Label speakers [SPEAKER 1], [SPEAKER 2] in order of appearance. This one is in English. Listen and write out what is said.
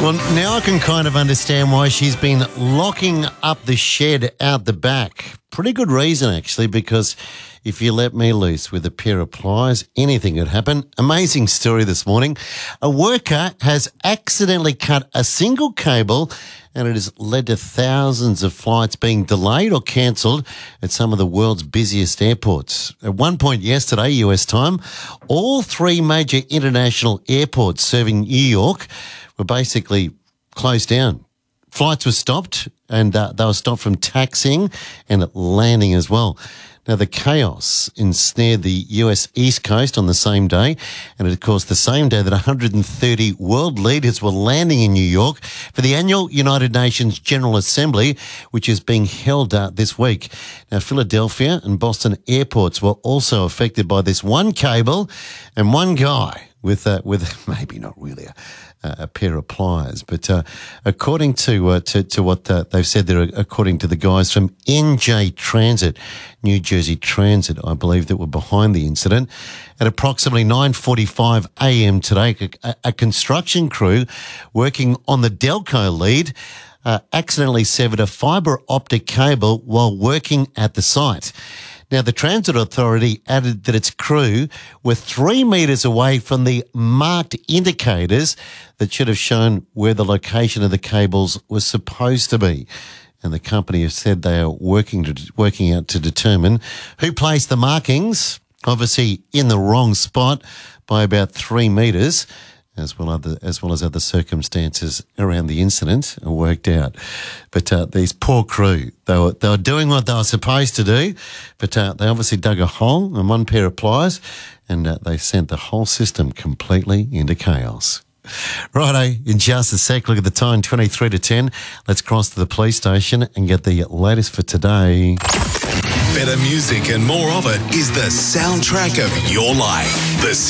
[SPEAKER 1] Well, now I can kind of understand why she's been locking up the shed out the back. Pretty good reason, actually, because if you let me loose with a pair of pliers, anything could happen. Amazing story this morning. A worker has accidentally cut a single cable and it has led to thousands of flights being delayed or cancelled at some of the world's busiest airports. At one point yesterday, US time, all three major international airports serving New York were basically closed down. Flights were stopped and they were stopped from taxiing and landing as well. Now, the chaos ensnared the US East Coast on the same day, and of course the same day that 130 world leaders were landing in New York for the annual United Nations General Assembly, which is being held this week. Now, Philadelphia and Boston airports were also affected by this one cable and one guy with maybe not really a pair of pliers, but according to what they've said there, according to the guys from NJ Transit, New Jersey Transit, I believe, that were behind the incident, at approximately 9:45 a.m. today, a construction crew working on the Delco lead accidentally severed a fibre optic cable while working at the site. Now, the Transit Authority added that its crew were 3 metres away from the marked indicators that should have shown where the location of the cables was supposed to be. And the company has said they are working out to determine who placed the markings, obviously in the wrong spot by about 3 metres, as well as other circumstances around the incident are worked out. But these poor crew, they were doing what they were supposed to do, but they obviously dug a hole and one pair of pliers, and they sent the whole system completely into chaos. Righto, in just a sec, look at the time, 23 to 10. Let's cross to the police station and get the latest for today.
[SPEAKER 2] Better music and more of it is the soundtrack of your life. The